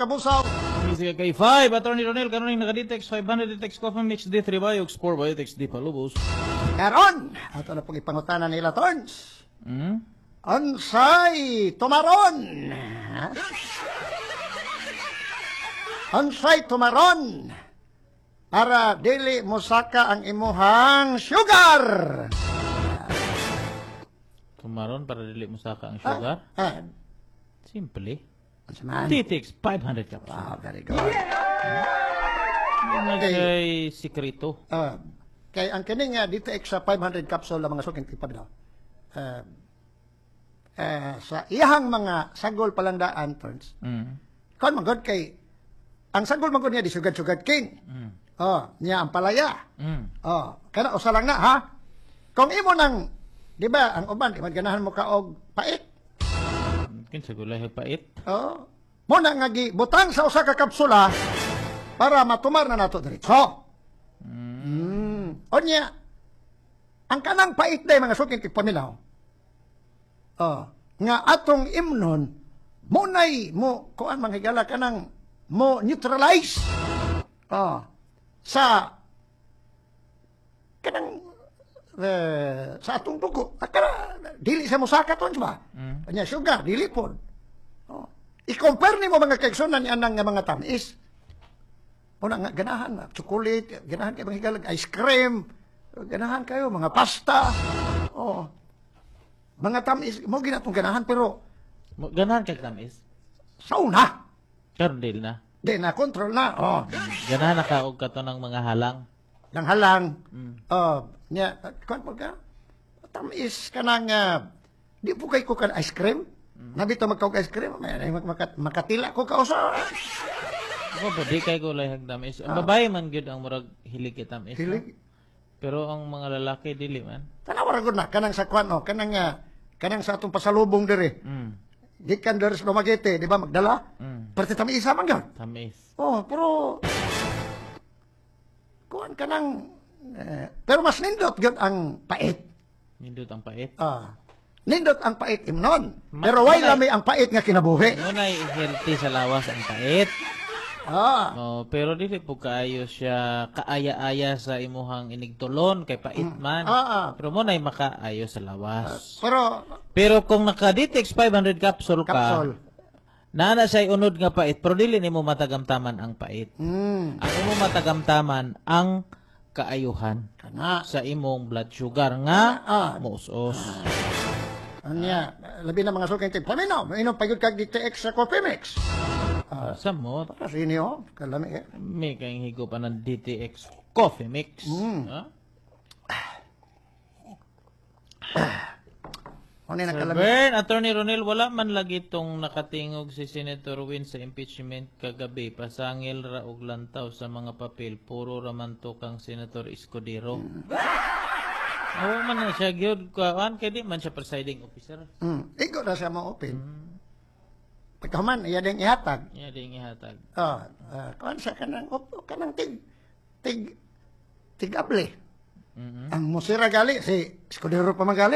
kabusaw. Sige kay 5, Attorney Ronel, karon yung nakaditex, 500 ditex coffee mix D3 Biox, 4 Biotex D palubos. Karon, ato na pong ipangutanan nila, Torns. Hmm? Ansay tumaron. Ansay tumaron. Para dili mosaka ang imuhang sugar. Tumaron para dili mo saka ang sugar. Simple. Ano man? Ditex, 500 caps. Wow, very good. Kay sikreto. Kay ang kining dito extra 500 capsule ang mga suking tipad daw. Sa iyahang mga sagol palandaan, Turns, kon magod kay ang sagol magod niya di sugad-sugad king. Niya ang palaya. Kana usa lang na ha. Kung imo nang di ba ang uban di man ganahan mo kaog pait. Kinsa gulay pait? Mo na nga gibutang sa usa ka kapsula para matumar na nato diretso. Onya, ang kanang pait day mga suking paminaw. Nga atong imnon munay mo kuan manghigala kanang mo neutralize. Sa kanang sa atong dugo. Dili sa musaka ton ba? Anya sugar dili pod. I-compare nimo mga kaigsunan ni anang nga mga tamis. Una nga ganahan na chocolate, ganahan kay mga ice cream, ganahan kayo mga pasta. Mga tamis mo ginatong ganahan pero Ganahan kay tamis. sauna. Karon dili na. Di na control na. Ganahan na kaog kato ng mga halang. Lang halang. Nya kon po ka. Tamis kanang di po kay ko kan ice cream. Nabito magkaog ice cream, makatila ko kausa. Ako po, di kay gulay hag tamis. Ang babae man gyud ang murag hilig kay tamis. Hilig. Pero ang mga lalaki dili man. Tanawa ra gud na kanang sa kwan kanang sa atong pasalubong diri. Gikan diri sa Dumaguete, di ba magdala? Parte tamisa man gyud. Tamis. Pero kuan kanang pero mas nindot gyud ang pait. Nindot ang pait. Nindot ang pait imnon. Pero why lami ang pait nga kinabuhi? Ngunay healthy sa lawas ang pait. Pero dili po kaayo siya kaaya-aya sa imuhang inigtulon kay pait man. Pero mo nay makaayo sa lawas. Pero kung naka-Ditex 500 capsule ka, nana say unod nga pait, pero dili nimo matagamtaman ang pait. Ang imo matagamtaman ang kaayuhan sa imong blood sugar nga musos. Anya, labi na mga suking tip. Paminaw, mainom pagod kag DTX sa coffee mix. Samot. Kasi niyo, kalami May kayong higupan ng DTX coffee mix. Bern, Attorney Ronel, wala man lagi itong nakatingog si Senator Win sa impeachment kagabi. Pasangil ra og lantaw sa mga papel. Puro raman to kang Senator Escudero. Oo man na siya gyud kuan kay di man siya presiding officer. Igo na siya mo open. Pagkaman iya ding ihatag. Iya ding ihatag. Kuan siya kanang tig able. Ang musira gali si Escudero pa magali.